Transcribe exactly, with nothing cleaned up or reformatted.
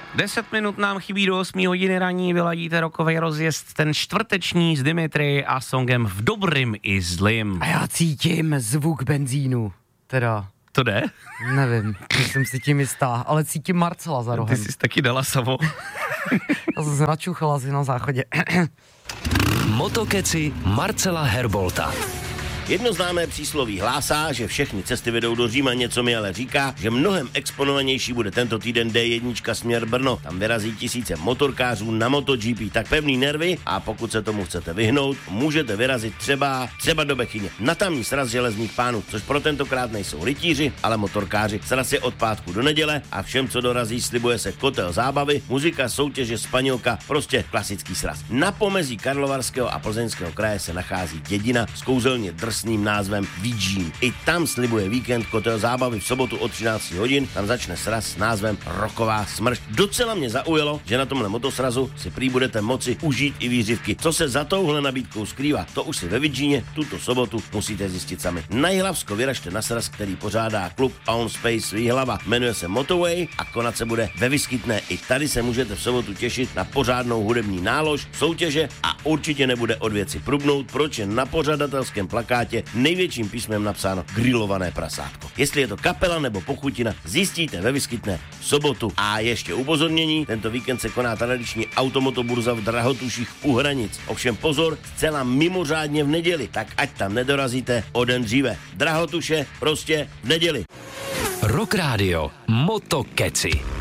Deset minut nám chybí do osmé hodiny raní, vyladíte rokový rozjezd, ten čtvrteční s Dimitry a songem v dobrým i zlým. A já cítím zvuk benzínu, teda. To jde? Nevím, jsem si tím jistá, ale cítím Marcela za rohem. Ty jsi taky dala samo. Já jsem se načuchala asi na záchodě. Motokeci Marcela Herbolta. Jedno známé přísloví hlásá, že všechny cesty vedou do Říma, něco mi ale říká, že mnohem exponovanější bude tento týden dé jedna směr Brno. Tam vyrazí tisíce motorkářů na MotoGP, tak pevný nervy a pokud se tomu chcete vyhnout, můžete vyrazit třeba třeba do Bechyně. Na tamní sraz železných pánů, což pro tentokrát nejsou rytíři, ale motorkáři. Sraz je od pátku do neděle a všem, co dorazí, slibuje se kotel zábavy, muzika, soutěže, Španělka, prostě klasický sraz. Na pomezí Karlovarského a Plzeňského kraje se nachází dědina s kouzelně drsným názvem Vidžín. I tam slibuje víkend kotel zábavy v sobotu od třináct hodin, tam začne sraz s názvem Roková smršť. Docela mě zaujalo, že na tomhle motosrazu si prý budete moci užít i výřivky. Co se za touhle nabídkou skrývá, to už si ve Vidžíně tuto sobotu musíte zjistit sami. Na Jihlavsko vyražte na sraz, který pořádá klub On Space Jihlava. Jmenuje se Motorway a konat se bude ve Vyskytné. I tady se můžete v sobotu těšit na pořádnou hudební nálož, soutěže a určitě nebude od věci prubnout, proč je na pořadatelském plakátě největším písmem napsáno grilované prasátko. Jestli je to kapela nebo pochutina, zjistíte ve Vyskytné v sobotu. A ještě upozornění, tento víkend se koná tradiční automotoburza v Drahotuších u hranic. Ovšem pozor, zcela mimořádně v neděli, tak ať tam nedorazíte o den dříve. Drahotuše prostě v neděli. Rock Radio Motokeci.